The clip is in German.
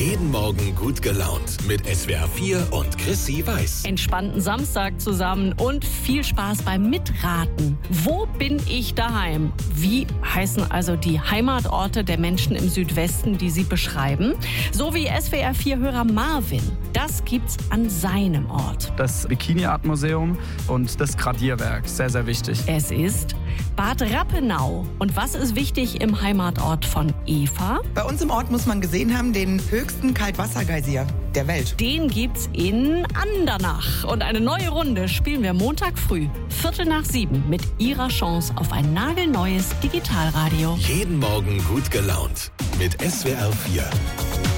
Jeden Morgen gut gelaunt mit SWR 4 und Chrissy Weiß. Entspannten Samstag zusammen und viel Spaß beim Mitraten. Wo bin ich daheim? Wie heißen also die Heimatorte der Menschen im Südwesten, die sie beschreiben? So wie SWR 4-Hörer Marvin. Das gibt's an seinem Ort. Das Bikini-Art-Museum und das Gradierwerk. Sehr, sehr wichtig. Es ist Bad Rappenau. Und was ist wichtig im Heimatort von Eva? Bei uns im Ort muss man gesehen haben, den höchsten Kaltwassergeysir der Welt. Den gibt's in Andernach. Und eine neue Runde spielen wir Montag früh, 7:15 mit Ihrer Chance auf ein nagelneues Digitalradio. Jeden Morgen gut gelaunt mit SWR 4.